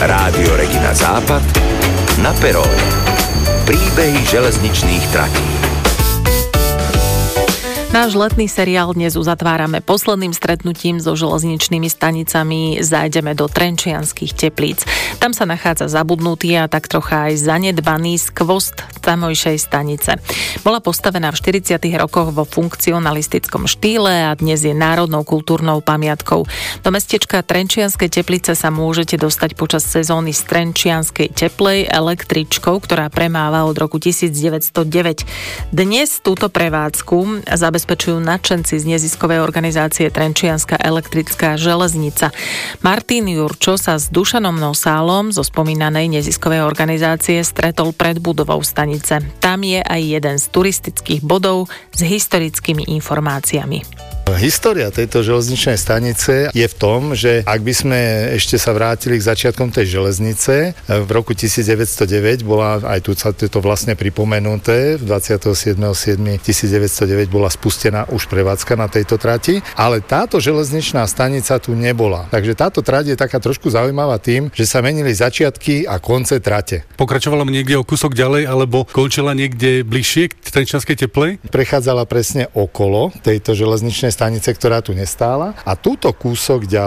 Rádio Regina Západ na peróne. Príbehy železničných tratí. Náš letný seriál dnes uzatvárame posledným stretnutím so železničnými stanicami. Zájdeme do Trenčianskych Teplíc. Tam sa nachádza zabudnutý a tak trocha aj zanedbaný skvost tamojšej stanice. Bola postavená v 40. rokoch vo funkcionalistickom štýle a dnes je národnou kultúrnou pamiatkou. Do mestečka Trenčianske Teplice sa môžete dostať počas sezóny z Trenčianskej Teplej električkou, ktorá premáva od roku 1909. Dnes túto prevádzku zabezpečujú nadšenci z neziskovej organizácie Trenčianska elektrická železnica. Martin Jurčo sa s Dušanom Nosálom zo spomínanej neziskovej organizácie stretol pred budovou stanice. Tam je aj jeden z turistických bodov s historickými informáciami. História tejto železničnej stanice je v tom, že ak by sme ešte sa vrátili k začiatkom tej železnice, v roku 1909 bola, aj tu sa to vlastne pripomenuté, v 27.7.1909 bola spustená už prevádzka na tejto trati, ale táto železničná stanica tu nebola. Takže táto trať je taká trošku zaujímavá tým, že sa menili začiatky a konce trate. Pokračovala niekde o kúsok ďalej, alebo končila niekde bližšie k Trenčianskej Teplej? Prechádzala presne okolo tejto železničnej stanice, ktorá tu nestála, a túto kúsok ďalej